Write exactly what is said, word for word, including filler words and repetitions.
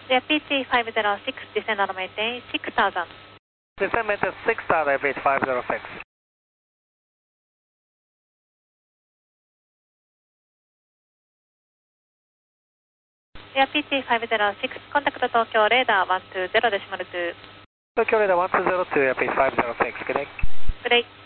Air P T five zero six, descend and maintain six thousand. Descend maintain six thousand, Air P T five zero six. Air P T five zero six, contact Tokyo radar one two zero decimal two. Tokyo radar one two zero two, Air P T five zero six, good day. Good day.